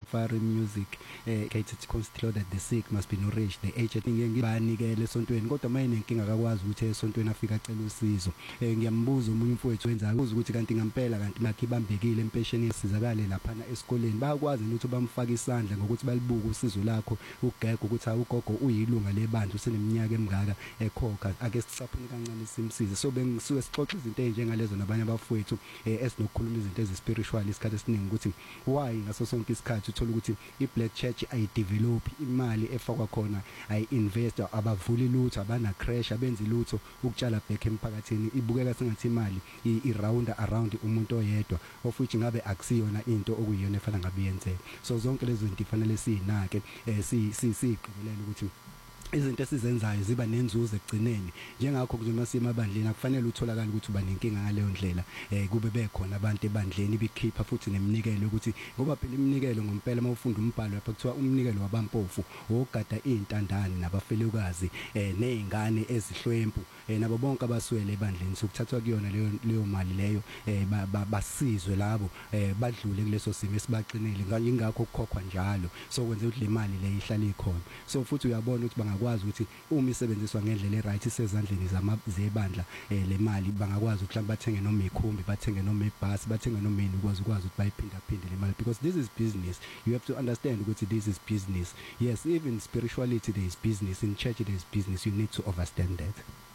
fire music catered to constitute that the sick must be nourished, the aged ngibanikele esontweni kodwa maye nenkinga akakwazi ukuthi esontweni afika acela usizo. Ngiyambuza umunye umfowethu wenza uza ukuthi kanti ngempela kanti makhibambekile empesheni yesizakale lapha esikoleni bayakwazi ukuthi bamfaka isandla ngokuthi balibuke usizo lakho ugega ukuthi awugogo uyilunga lebandla useneminyaka emingaka ekhokha ake sicaphune kancane simsize. So bengisuke sixoxa izinto ezinjengalezo nabanye abafowethu esinokukhuluma izinto ezispiritual isikhathi esiningi ukuthi why ngaso sonke isikhathi uthola ukuthi iBlack Church ayidevelop imali efakwa khona ayi-invest abavuli lutho abana crash abenzi lutho ukutshala back emphakathini ibukeka sengathi imali i-round around umuntu oyedwa of which ngabe akusiyona into okuyiyona efana ngabe yenzeka. So zonke lezo zinto ifanele sinake siqhubelele ukuthi izinto esizenzayo ziba nenzuzo ekugcineni njengakho kuzona simabandleni akufanele utholakala ukuthi uba nenkinga ngaleyo ndlela kube bekhona abantu ebandleni bikhipha futhi neminikelo ukuthi ngoba phela iminikelo ngompela mawufunda umbhalo lapha kuthiwa umnikelo wabampofu ogada izintandane nabafelukazi nezingane ezihlwempu nabo bonke abaswele ebandleni sokuthathwa kuyona leyo mali leyo basizwe labo badlule kuleso simo esibaqinile ngingakho ukukhokhwa njalo so kwenza ukuthi le mali le ihlale ikhona. So futhi uyabona ukuthi bangakwazi ukuthi uma isebenziswa ngendlela eright isezandleni zebandla le mali bangakwazi ukuthi bathenge noma ikhumbi bathenge noma ibhasi bathenge noma ini ukwazi ukuthi bayiphinda le mali because this is business. You have to understand ukuthi this is business. Yes, even spirituality there is business, in church there is business. You need to understand that.